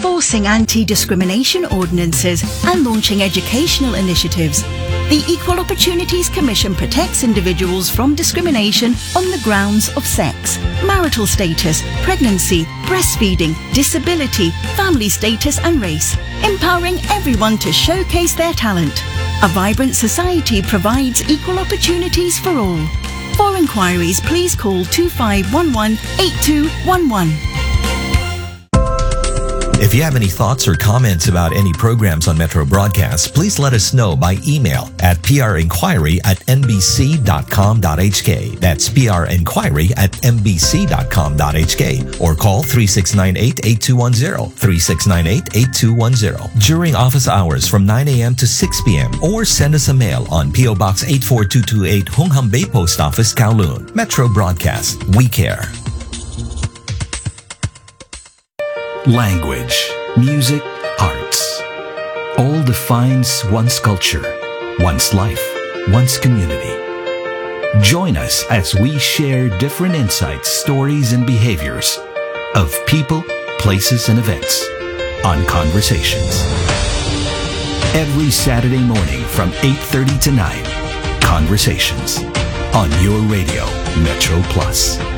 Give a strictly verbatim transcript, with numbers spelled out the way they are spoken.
enforcing anti-discrimination ordinances and launching educational initiatives. The Equal Opportunities Commission protects individuals from discrimination on the grounds of sex, marital status, pregnancy, breastfeeding, disability, family status and race, empowering everyone to showcase their talent. A vibrant society provides equal opportunities for all. For inquiries, please call two five one one, eight two one one. If you have any thoughts or comments about any programs on Metro Broadcast, please let us know by email at prinquiry at nbc.com.hk. That's prinquiry at nbc.com.hk. Or call three six nine eight, eight two one zero, three six nine eight, eight two one zero during office hours from nine a.m. to six p.m. Or send us a mail on P O Box eight four two two eight, Hung Hom Bay Post Office, Kowloon. Metro Broadcast. We care. Language, music, arts. All defines one's culture, one's life, one's community. Join us as we share different insights, stories, and behaviors of people, places, and events on Conversations. Every Saturday morning from eight thirty to nine, Conversations on your radio, Metro Plus.